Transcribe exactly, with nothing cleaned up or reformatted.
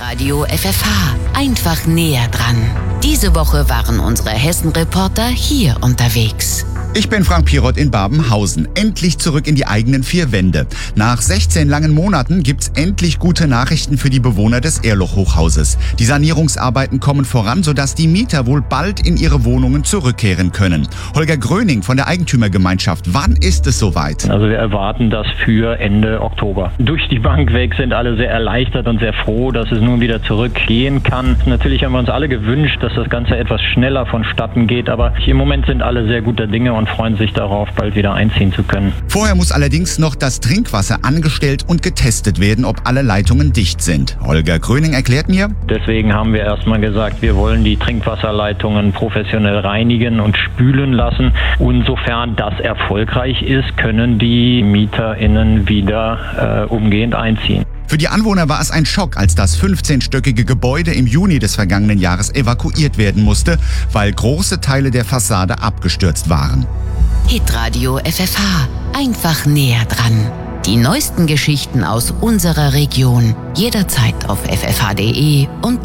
Hitradio F F H. Einfach näher dran. Diese Woche waren unsere Hessen-Reporter hier unterwegs. Ich bin Frank Pirot in Babenhausen. Endlich zurück in die eigenen vier Wände. Nach sechzehn langen Monaten gibt's endlich gute Nachrichten für die Bewohner des Erloch-Hochhauses. Die Sanierungsarbeiten kommen voran, sodass die Mieter wohl bald in ihre Wohnungen zurückkehren können. Holger Gröning von der Eigentümergemeinschaft. Wann ist es soweit? Also wir erwarten das für Ende Oktober. Durch die Bank weg sind alle sehr erleichtert und sehr froh, dass es nun wieder zurückgehen kann. Natürlich haben wir uns alle gewünscht, dass das Ganze etwas schneller vonstatten geht, aber im Moment sind alle sehr guter Dinge und freuen sich darauf, bald wieder einziehen zu können. Vorher muss allerdings noch das Trinkwasser angestellt und getestet werden, ob alle Leitungen dicht sind. Holger Gröning erklärt mir: Deswegen haben wir erstmal gesagt, wir wollen die Trinkwasserleitungen professionell reinigen und spülen lassen. Und sofern das erfolgreich ist, können die MieterInnen wieder äh, umgehend einziehen. Für die Anwohner war es ein Schock, als das fünfzehnstöckige Gebäude im Juni des vergangenen Jahres evakuiert werden musste, weil große Teile der Fassade abgestürzt waren. Hitradio F F H. Einfach näher dran. Die neuesten Geschichten aus unserer Region. Jederzeit auf f f h punkt d e und